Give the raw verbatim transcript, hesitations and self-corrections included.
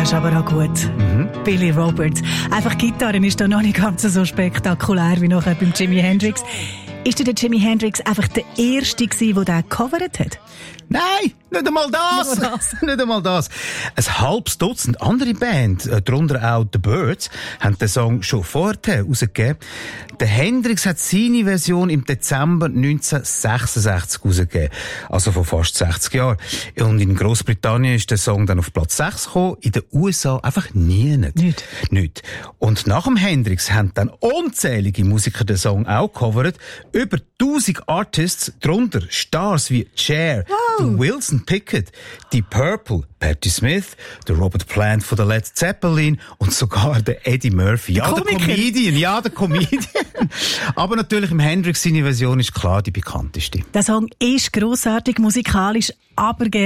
ist aber auch gut. Mhm. Billy Roberts. Einfach Gitarre ist da noch nicht ganz so spektakulär wie nachher beim Jimi Hendrix. Ist der Jimi Hendrix einfach der Erste gewesen, der den gecovert hat? Nein, nicht einmal das. Nicht, das. nicht einmal das. Ein halbes Dutzend andere Bands, darunter auch The Byrds, haben den Song schon vorher rausgegeben. Der Hendrix hat seine Version im Dezember neunzehnhundertsechsundsechzig rausgegeben. Also vor fast sechzig Jahren. Und in Großbritannien ist der Song dann auf Platz sechs gekommen, in den U S A einfach nie. Nicht. Nicht. nicht. Und nach dem Hendrix haben dann unzählige Musiker den Song auch gecovert. Über tausend Artists, darunter Stars wie Cher, wow. Wilson Pickett, Deep Purple, Patti Smith, der Robert Plant von der Led Zeppelin und sogar der Eddie Murphy. Der ja, Komiker. der Comedian, ja, der Comedian. Aber natürlich im Hendrix seine Version ist klar die bekannteste. Der Song ist grossartig musikalisch, aber